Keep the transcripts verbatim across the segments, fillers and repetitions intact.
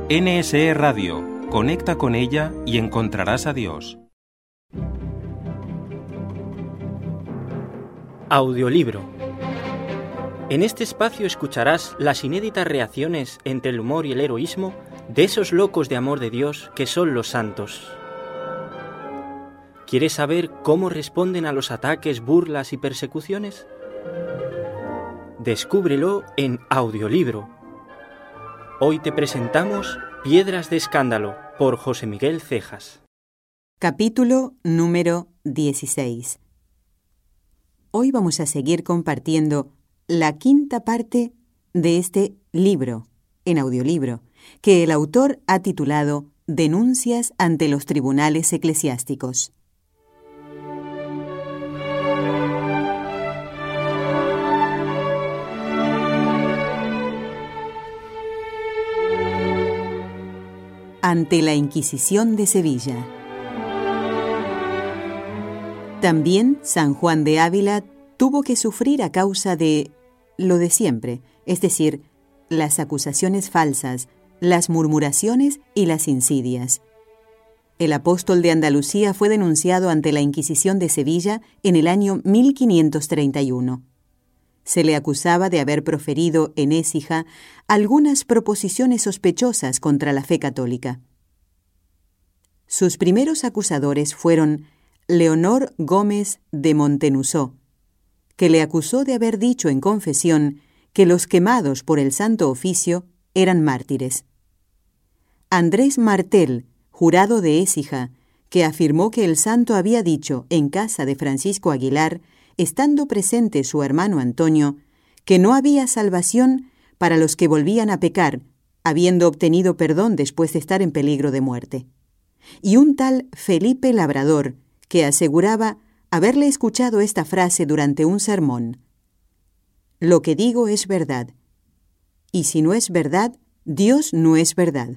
N S E Radio. Conecta con ella y encontrarás a Dios. Audiolibro. En este espacio escucharás las inéditas reacciones entre el humor y el heroísmo de esos locos de amor de Dios que son los santos. ¿Quieres saber cómo responden a los ataques, burlas y persecuciones? Descúbrelo en Audiolibro. Hoy te presentamos Piedras de Escándalo por José Miguel Cejas. Capítulo número dieciséis. Hoy vamos a seguir compartiendo la quinta parte de este libro, en audiolibro, que el autor ha titulado Denuncias ante los tribunales eclesiásticos. Ante la Inquisición de Sevilla. También San Juan de Ávila tuvo que sufrir a causa de lo de siempre, es decir, las acusaciones falsas, las murmuraciones y las insidias. El apóstol de Andalucía fue denunciado ante la Inquisición de Sevilla en el año mil quinientos treinta y uno. Se le acusaba de haber proferido en Écija algunas proposiciones sospechosas contra la fe católica. Sus primeros acusadores fueron Leonor Gómez de Montenusó, que le acusó de haber dicho en confesión que los quemados por el Santo Oficio eran mártires. Andrés Martel, jurado de Écija, que afirmó que el santo había dicho en casa de Francisco Aguilar, estando presente su hermano Antonio, que no había salvación para los que volvían a pecar, habiendo obtenido perdón después de estar en peligro de muerte. Y un tal Felipe Labrador, que aseguraba haberle escuchado esta frase durante un sermón: «Lo que digo es verdad, y si no es verdad, Dios no es verdad».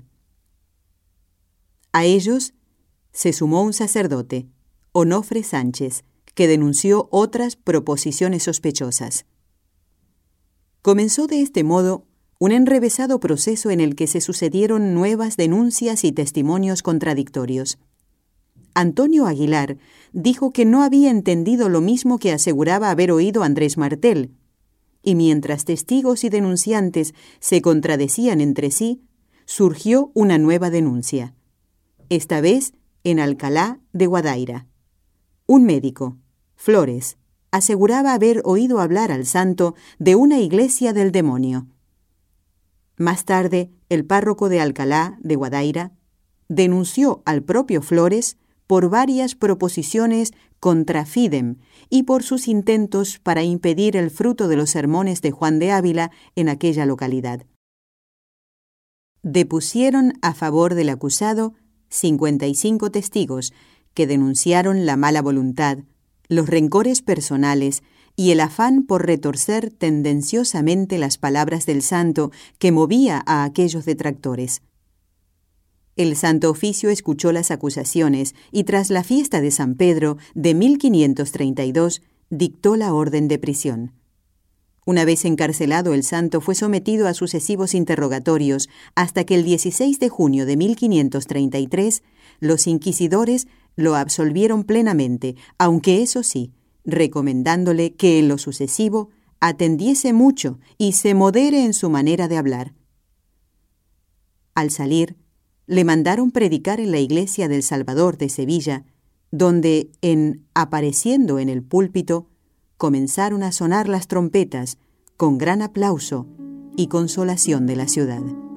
A ellos se sumó un sacerdote, Onofre Sánchez, que denunció otras proposiciones sospechosas. Comenzó de este modo un enrevesado proceso en el que se sucedieron nuevas denuncias y testimonios contradictorios. Antonio Aguilar dijo que no había entendido lo mismo que aseguraba haber oído Andrés Martel, y mientras testigos y denunciantes se contradecían entre sí, surgió una nueva denuncia, esta vez en Alcalá de Guadaira. Un médico, Flores, aseguraba haber oído hablar al santo de una iglesia del demonio. Más tarde, el párroco de Alcalá de Guadaira denunció al propio Flores por varias proposiciones contra Fidem y por sus intentos para impedir el fruto de los sermones de Juan de Ávila en aquella localidad. Depusieron a favor del acusado cincuenta y cinco testigos que denunciaron la mala voluntad, los rencores personales y el afán por retorcer tendenciosamente las palabras del santo que movía a aquellos detractores. El Santo Oficio escuchó las acusaciones y tras la fiesta de San Pedro de mil quinientos treinta y dos dictó la orden de prisión. Una vez encarcelado, el santo fue sometido a sucesivos interrogatorios hasta que el dieciséis de junio de mil quinientos treinta y tres los inquisidores lo absolvieron plenamente, aunque eso sí, recomendándole que en lo sucesivo atendiese mucho y se modere en su manera de hablar. Al salir, le mandaron predicar en la iglesia del Salvador de Sevilla, donde, en apareciendo en el púlpito, comenzaron a sonar las trompetas con gran aplauso y consolación de la ciudad.